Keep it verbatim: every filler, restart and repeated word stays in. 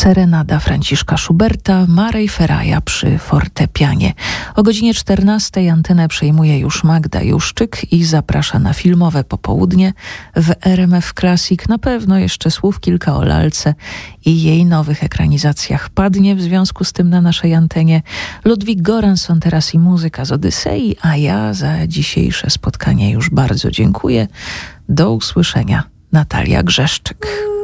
Serenada Franciszka Schuberta, Marej Feraja przy fortepianie. O godzinie czternastej antenę przejmuje już Magda Juszczyk i zaprasza na filmowe popołudnie w R M F Classic. Na pewno jeszcze słów kilka o lalce i jej nowych ekranizacjach padnie w związku z tym na naszej antenie. Ludwik Göransson teraz i muzyka z Odysei, a ja za dzisiejsze spotkanie już bardzo dziękuję. Do usłyszenia. Natalia Grzeszczyk.